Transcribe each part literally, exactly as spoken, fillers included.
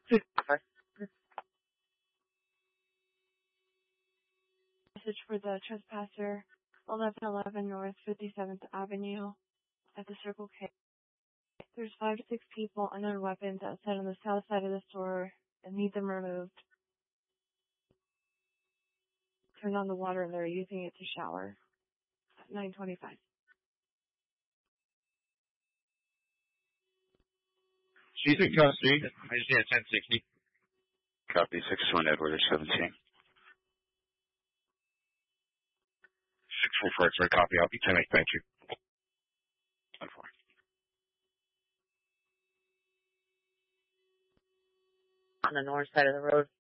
Message for the trespasser, eleven eleven North fifty-seventh Avenue at the Circle K. There's five to six people, unknown weapons, outside on the south side of the store and need them removed. Turned on the water and they're using it to shower at nine twenty-five. She's in custody. I just need a ten sixty. Copy, six one Edward seventeen. six four four, sorry, copy. I'll be ten eight, thank you. ten four. On the north side of the road.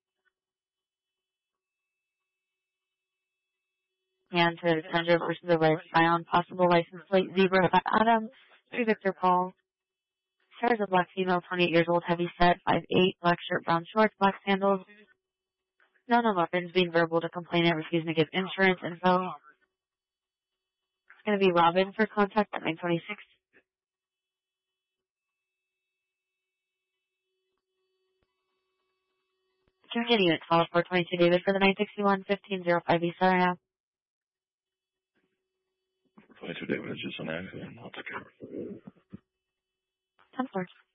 And to send over to the right, found possible license plate zebra Adam, three Victor Paul. Car is a black female, twenty-eight years old, heavy set, five eight, black shirt, brown shorts, black sandals. None of weapons, being verbal to complainant, refusing to give insurance info. It's going to be Robin for contact at nine twenty-six. Can we get unit twelve four twenty-two David for the nine sixty-one fifteen oh five East Sarah? twenty-two David is just an accident. I'll take care of it. ten four.